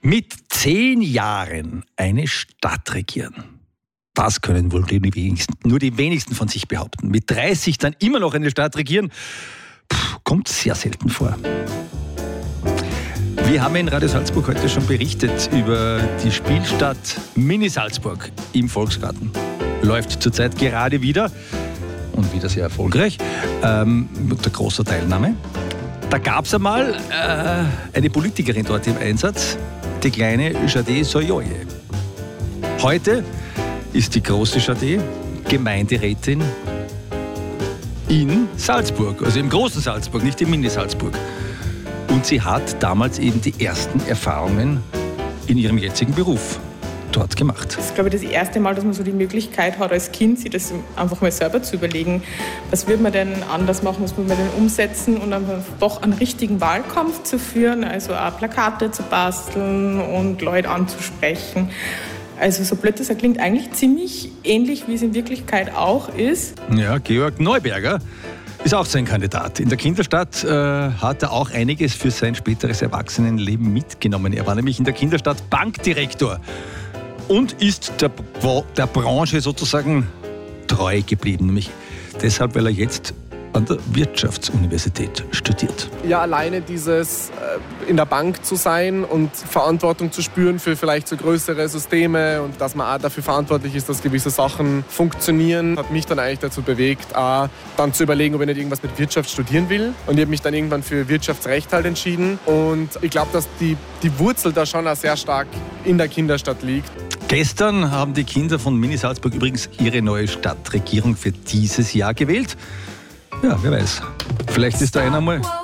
Mit 10 Jahren eine Stadt regieren. Das können wohl nur die wenigsten von sich behaupten. Mit 30 dann immer noch eine Stadt regieren, kommt sehr selten vor. Wir haben in Radio Salzburg heute schon berichtet über die Spielstadt Mini Salzburg im Volksgarten. Läuft zurzeit gerade wieder und wieder sehr erfolgreich, mit großer Teilnahme. Da gab es einmal eine Politikerin dort im Einsatz, die kleine Jade Soyoye. Heute ist die große Jade Gemeinderätin in Salzburg, also im großen Salzburg, nicht im Mini Salzburg. Und sie hat damals eben die ersten Erfahrungen in ihrem jetzigen Beruf dort gemacht. Das ist, glaube ich, das erste Mal, dass man so die Möglichkeit hat, als Kind sich das einfach mal selber zu überlegen. Was würde man denn anders machen, was würde man denn umsetzen und einfach einen richtigen Wahlkampf zu führen, also auch Plakate zu basteln und Leute anzusprechen. Also so blöd das klingt, eigentlich ziemlich ähnlich, wie es in Wirklichkeit auch ist. Ja, Georg Neuberger ist auch sein Kandidat. In der Kinderstadt hat er auch einiges für sein späteres Erwachsenenleben mitgenommen. Er war nämlich in der Kinderstadt Bankdirektor und ist der Branche sozusagen treu geblieben. Nämlich deshalb, weil er jetzt an der Wirtschaftsuniversität studiert. Ja, alleine dieses in der Bank zu sein und Verantwortung zu spüren für vielleicht so größere Systeme und dass man auch dafür verantwortlich ist, dass gewisse Sachen funktionieren, hat mich dann eigentlich dazu bewegt, dann zu überlegen, ob ich nicht irgendwas mit Wirtschaft studieren will. Und ich habe mich dann irgendwann für Wirtschaftsrecht halt entschieden. Und ich glaube, dass die Wurzel da schon auch sehr stark in der Kinderstadt liegt. Gestern haben die Kinder von Mini Salzburg übrigens ihre neue Stadtregierung für dieses Jahr gewählt. Ja, wer weiß. Vielleicht ist da einer mal